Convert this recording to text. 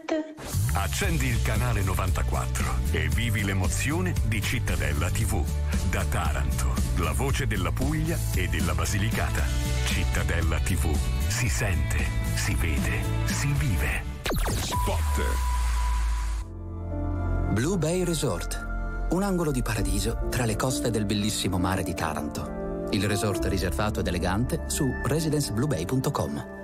internet? Accendi il canale 94 e vivi l'emozione di Cittadella TV. Da Taranto, la voce della Puglia e della Basilicata. Cittadella TV. Si sente, si vede, si vive. Spot. Blue Bay Resort. Un angolo di paradiso tra le coste del bellissimo mare di Taranto. Il resort riservato ed elegante su residencebluebay.com.